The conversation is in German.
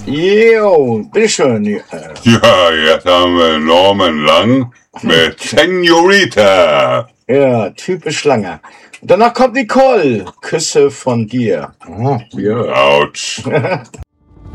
Jo, bitteschön. Ja, jetzt haben wir Norman Lang mit Senorita. Ja, typisch lange. Danach kommt Nicole. Küsse von dir. Oh, ja. Autsch.